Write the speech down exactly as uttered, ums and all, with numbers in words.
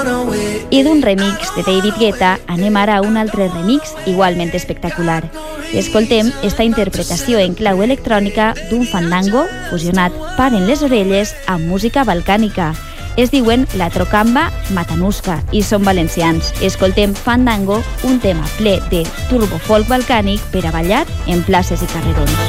I d'un remix de David Guetta anem ara a un altre remix igualment espectacular. Escoltem esta interpretació en clau electrònica d'un fandango fusionat paren les orelles amb música balcànica. Es diuen La Trocamba Matanuska i són valencians. Escoltem Fandango, un tema ple de turbofolk balcànic per a ballar en places i carrerons.